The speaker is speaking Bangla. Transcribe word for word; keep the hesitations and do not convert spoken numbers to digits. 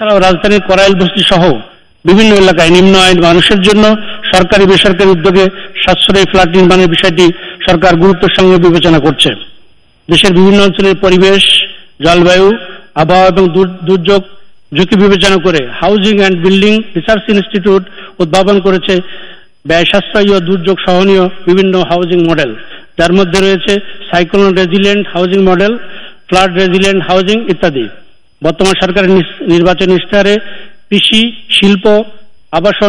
এছাড়াও রাজধানীর করাইল বস্তি সহ বিভিন্ন এলাকায় নিম্ন আয়ের মানুষের জন্য সরকারি বেসরকারি উদ্যোগে সাশ্রয়ী ফ্ল্যাট নির্মাণের বিষয়টি সরকার গুরুত্বের সঙ্গে বিবেচনা করছে। দেশের বিভিন্ন অঞ্চলের পরিবেশ, জলবায়ু, আবহাওয়া এবং দুর্যোগ ঝুঁকি বিবেচনা করে housing and building research institute উদ্ভাবন করেছে ব্যয় সাশ্রয়ী ও দুর্যোগ সহনীয় বিভিন্ন হাউজিং মডেল, যার মধ্যে রয়েছে cyclone resilient housing model, flood resilient housing ইত্যাদি। বর্তমান সরকারের নির্বাচনী ইশতেহারে কৃষি, শিল্প, আবাসন